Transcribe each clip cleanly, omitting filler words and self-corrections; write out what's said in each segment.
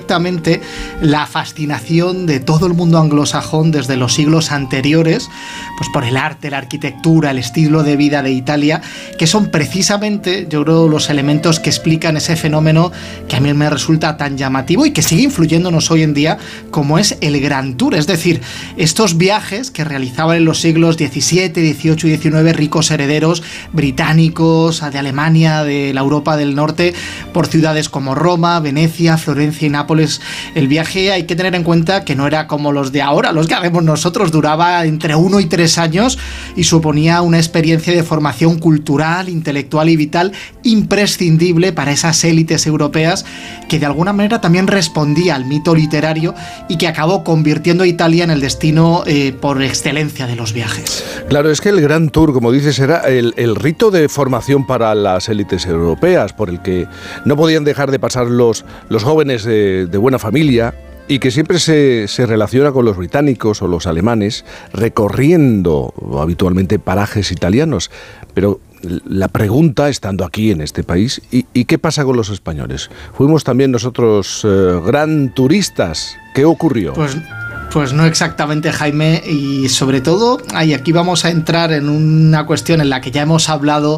perfectamente la fascinación de todo el mundo anglosajón desde los siglos anteriores, pues por el arte, la arquitectura, el estilo de vida de Italia, que son precisamente, yo creo, los elementos que explican ese fenómeno que a mí me resulta tan llamativo y que sigue influyéndonos hoy en día, como es el Grand Tour. Es decir, estos viajes que realizaban en los siglos XVII, XVIII y XIX ricos herederos británicos, de Alemania, de la Europa del Norte, por ciudades como Roma, Venecia, Florencia y Nápoles. El viaje, hay que tener en cuenta que no era como los de ahora, los que hacemos nosotros, duraba entre 1 y 3 años y suponía una experiencia de formación cultural, intelectual y vital imprescindible para esas élites europeas, que de alguna manera también respondía al mito literario y que acabó convirtiendo a Italia en el destino por excelencia de los viajes. Claro, es que el Grand Tour, como dices, era el rito de formación para las élites europeas, por el que no podían dejar de pasar los jóvenes de buena familia, y que siempre se relaciona con los británicos o los alemanes recorriendo habitualmente parajes italianos. Pero la pregunta, estando aquí en este país, ¿y qué pasa con los españoles? ¿Fuimos también nosotros gran turistas? ¿Qué ocurrió? Pues no exactamente, Jaime, y sobre todo, aquí vamos a entrar en una cuestión en la que ya hemos hablado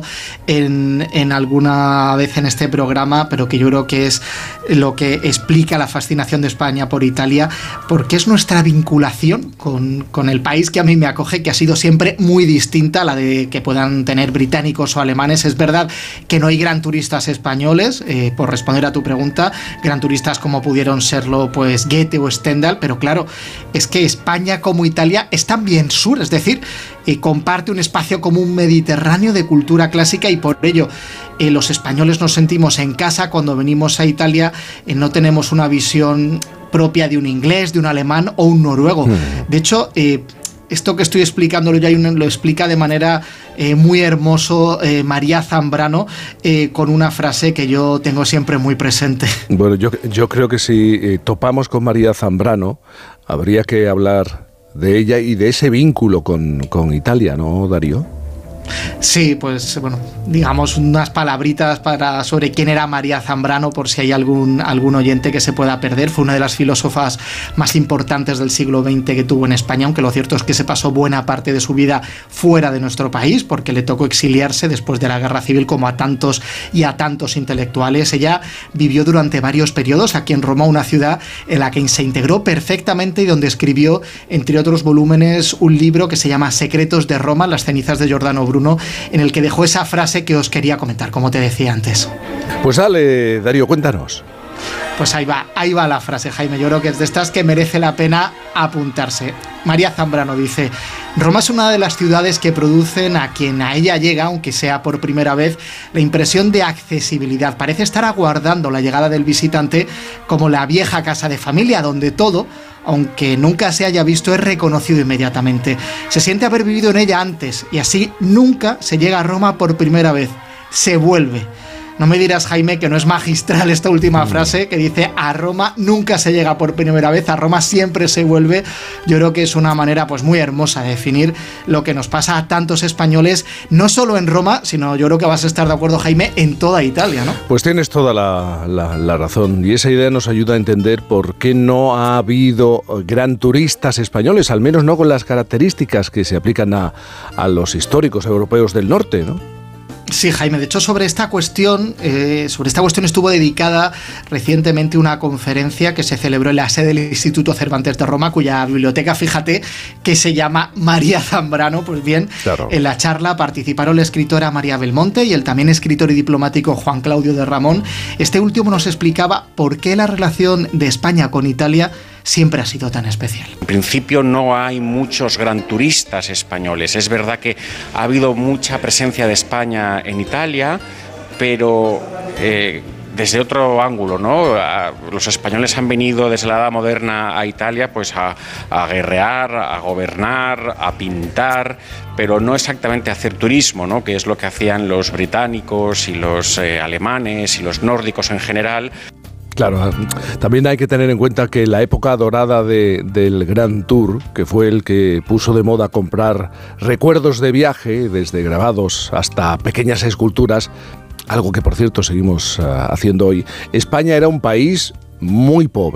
en alguna vez en este programa, pero que yo creo que es lo que explica la fascinación de España por Italia, porque es nuestra vinculación con el país que a mí me acoge, que ha sido siempre muy distinta a la de que puedan tener británicos o alemanes. Es verdad que no hay gran turistas españoles, por responder a tu pregunta, gran turistas como pudieron serlo pues Goethe o Stendhal, pero claro, es que España como Italia es también sur, es decir, comparte un espacio común mediterráneo de cultura clásica, y por ello los españoles nos sentimos en casa cuando venimos a Italia. No tenemos una visión propia de un inglés, de un alemán o un noruego. De hecho, esto que estoy explicándolo ya lo explica de manera muy hermoso María Zambrano, con una frase que yo tengo siempre muy presente. Bueno, yo creo que si topamos con María Zambrano, habría que hablar de ella y de ese vínculo con Italia, ¿no, Darío? Sí, pues bueno, digamos unas palabritas sobre quién era María Zambrano, por si hay algún oyente que se pueda perder. Fue una de las filósofas más importantes del siglo XX que tuvo en España, aunque lo cierto es que se pasó buena parte de su vida fuera de nuestro país, porque le tocó exiliarse después de la Guerra Civil, como a tantos y a tantos intelectuales. Ella vivió durante varios periodos aquí en Roma, una ciudad en la que se integró perfectamente y donde escribió, entre otros volúmenes, un libro que se llama Secretos de Roma, las cenizas de Giordano Bruno, en el que dejó esa frase que os quería comentar, como te decía antes. Pues dale, Darío, cuéntanos. Pues ahí va la frase, Jaime. Yo creo que es de estas que merece la pena apuntarse. María Zambrano dice: Roma es una de las ciudades que producen a quien a ella llega, aunque sea por primera vez, la impresión de accesibilidad. Parece estar aguardando la llegada del visitante como la vieja casa de familia, donde todo, aunque nunca se haya visto, es reconocido inmediatamente. Se siente haber vivido en ella antes, y así nunca se llega a Roma por primera vez. Se vuelve. No me dirás, Jaime, que no es magistral esta última frase que dice: a Roma nunca se llega por primera vez, a Roma siempre se vuelve. Yo creo que es una manera pues muy hermosa de definir lo que nos pasa a tantos españoles, no solo en Roma, sino, yo creo que vas a estar de acuerdo, Jaime, en toda Italia, ¿no? Pues tienes toda la razón, y esa idea nos ayuda a entender por qué no ha habido gran turistas españoles, al menos no con las características que se aplican a los históricos europeos del norte, ¿no? Sí, Jaime, de hecho sobre esta cuestión estuvo dedicada recientemente una conferencia que se celebró en la sede del Instituto Cervantes de Roma, cuya biblioteca, fíjate, que se llama María Zambrano. Pues bien, claro. En la charla participaron la escritora María Belmonte y el también escritor y diplomático Juan Claudio de Ramón. Este último nos explicaba por qué la relación de España con Italia siempre ha sido tan especial. En principio no hay muchos gran turistas españoles. Es verdad que ha habido mucha presencia de España en Italia, pero desde otro ángulo, ¿no? Los españoles han venido desde la Edad Moderna a Italia pues a guerrear, a gobernar, a pintar, pero no exactamente a hacer turismo, ¿no? Que es lo que hacían los británicos y los alemanes y los nórdicos en general. Claro, también hay que tener en cuenta que la época dorada del Grand Tour, que fue el que puso de moda comprar recuerdos de viaje, desde grabados hasta pequeñas esculturas, algo que por cierto seguimos haciendo hoy, España era un país muy pobre.